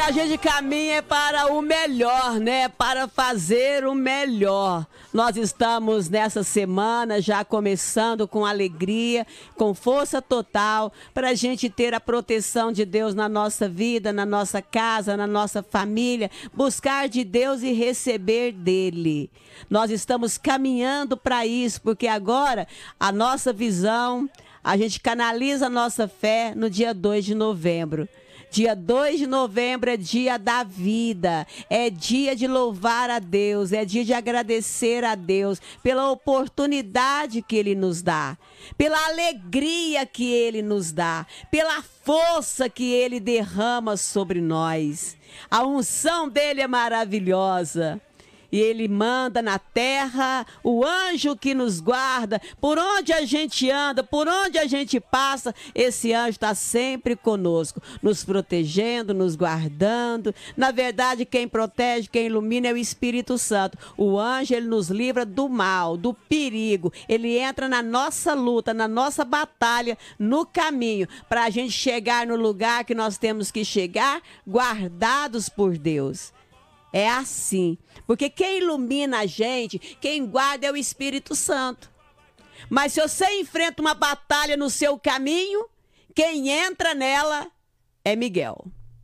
a gente caminha para o melhor, né? Para fazer o melhor. Nós estamos nessa semana já começando com alegria, com força total, para a gente ter a proteção de Deus na nossa vida, na nossa casa, na nossa família, buscar de Deus e receber dele. Nós estamos caminhando para isso, porque agora a nossa visão, a gente canaliza a nossa fé no dia 2 de novembro. Dia 2 de novembro é dia da vida, é dia de louvar a Deus, é dia de agradecer a Deus pela oportunidade que Ele nos dá, pela alegria que Ele nos dá, pela força que Ele derrama sobre nós. A unção dEle é maravilhosa. E Ele manda na terra o anjo que nos guarda. Por onde a gente anda, por onde a gente passa, esse anjo está sempre conosco, nos protegendo, nos guardando. Na verdade, quem protege, quem ilumina é o Espírito Santo. O anjo, ele nos livra do mal, do perigo. Ele entra na nossa luta, na nossa batalha, no caminho, para a gente chegar no lugar que nós temos que chegar, guardados por Deus. É assim, porque quem ilumina a gente, quem guarda é o Espírito Santo. Mas se você enfrenta uma batalha no seu caminho, quem entra nela é Miguel.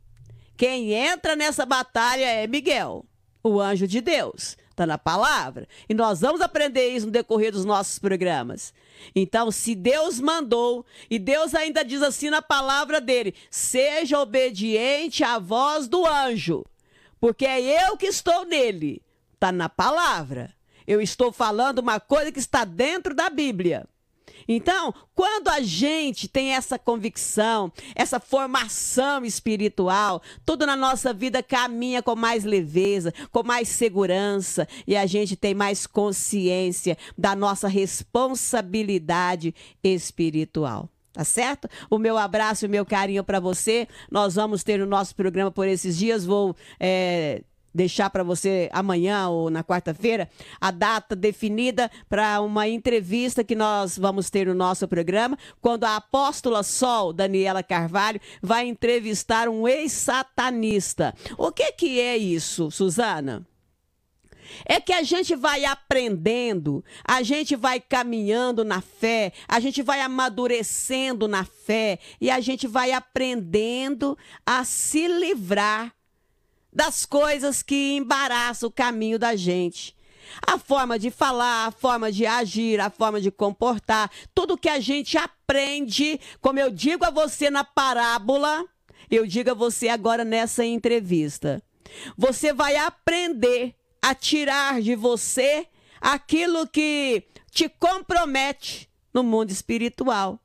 Quem entra nessa batalha é Miguel, o anjo de Deus. Está na palavra. E nós vamos aprender isso no decorrer dos nossos programas. Então, se Deus mandou, e Deus ainda diz assim na palavra dele, seja obediente à voz do anjo. Porque é eu que estou nele. Está na palavra. Eu estou falando uma coisa que está dentro da Bíblia. Então, quando a gente tem essa convicção, essa formação espiritual, tudo na nossa vida caminha com mais leveza, com mais segurança, e a gente tem mais consciência da nossa responsabilidade espiritual. Tá certo? O meu abraço e o meu carinho para você. Nós vamos ter o nosso programa por esses dias. Vou deixar para você amanhã ou na quarta-feira a data definida para uma entrevista que nós vamos ter no nosso programa, quando a apóstola Sol, Daniela Carvalho, vai entrevistar um ex-satanista. O que é isso, Suzana? É que a gente vai aprendendo, a gente vai caminhando na fé, a gente vai amadurecendo na fé e a gente vai aprendendo a se livrar das coisas que embaraçam o caminho da gente. A forma de falar, a forma de agir, a forma de comportar, tudo que a gente aprende, como eu digo a você na parábola, eu digo a você agora nessa entrevista. Você vai aprender a tirar de você aquilo que te compromete no mundo espiritual.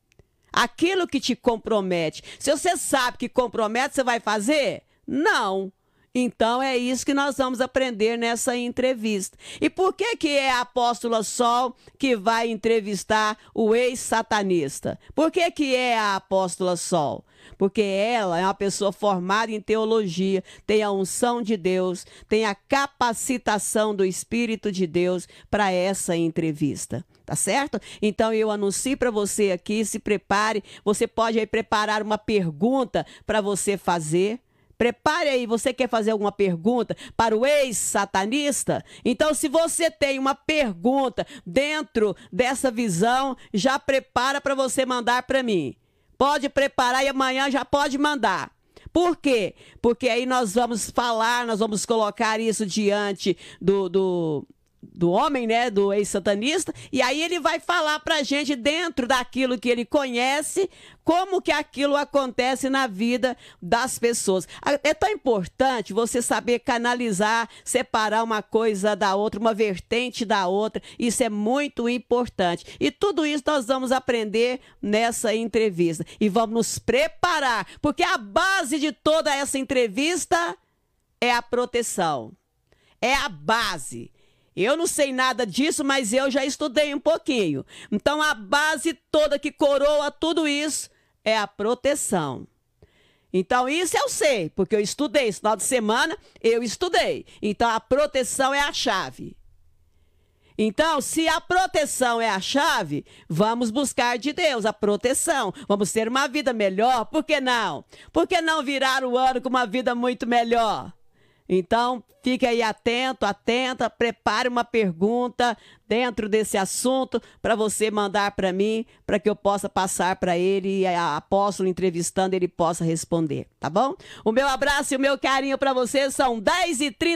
Aquilo que te compromete. Se você sabe que compromete, você vai fazer? Não. Então é isso que nós vamos aprender nessa entrevista. E por que é a apóstola Sol que vai entrevistar o ex-satanista? Por que é a apóstola Sol? Porque ela é uma pessoa formada em teologia, tem a unção de Deus, tem a capacitação do Espírito de Deus para essa entrevista. Tá certo? Então eu anuncio para você aqui, se prepare. Você pode aí preparar uma pergunta para você fazer. Prepare aí, você quer fazer alguma pergunta para o ex-satanista? Então, se você tem uma pergunta dentro dessa visão, já prepara para você mandar para mim. Pode preparar e amanhã já pode mandar. Por quê? Porque aí nós vamos falar, nós vamos colocar isso diante do homem, né, do ex-satanista, e aí ele vai falar pra gente dentro daquilo que ele conhece, como que aquilo acontece na vida das pessoas. É tão importante você saber canalizar, separar uma coisa da outra, uma vertente da outra, isso é muito importante. E tudo isso nós vamos aprender nessa entrevista e vamos nos preparar, porque a base de toda essa entrevista é a proteção, é a base. Eu não sei nada disso, mas eu já estudei um pouquinho. Então, a base toda que coroa tudo isso é a proteção. Então, isso eu sei, porque eu estudei. Esse final de semana, eu estudei. Então, a proteção é a chave. Então, se a proteção é a chave, vamos buscar de Deus a proteção. Vamos ter uma vida melhor. Por que não? Por que não virar o ano com uma vida muito melhor? Então, fique aí atento, atenta, prepare uma pergunta dentro desse assunto para você mandar para mim, para que eu possa passar para ele e a apóstolo entrevistando ele possa responder, tá bom? O meu abraço e o meu carinho para você são 10h30.